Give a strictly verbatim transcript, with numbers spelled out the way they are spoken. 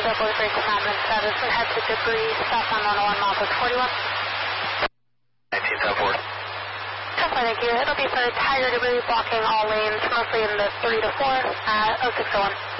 double three commandment status and head to debris, southbound one oh one miles with forty-one. nineteen ten four. ten four, thank you. It'll be for tire debris blocking all lanes, mostly in the three to four at oh six oh one.